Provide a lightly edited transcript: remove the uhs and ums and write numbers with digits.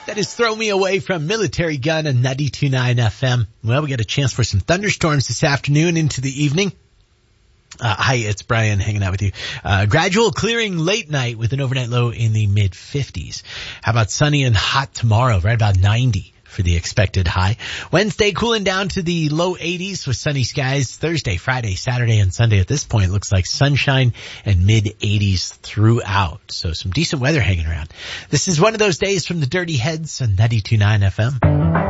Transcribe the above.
That is Throw Me Away from Military Gun and 92.9 FM. Well, we got a chance for some thunderstorms this afternoon into the evening. Hi, it's Brian hanging out with you. Gradual clearing late night with an overnight low in the mid-50s. How about sunny and hot tomorrow, right about 90 for the expected high. Wednesday cooling down to the low 80s with sunny skies. Thursday, Friday, Saturday, and Sunday at this point looks like sunshine and mid-80s throughout. So some decent weather hanging around. This is one of those days from the Dirty Heads on 92.9 FM.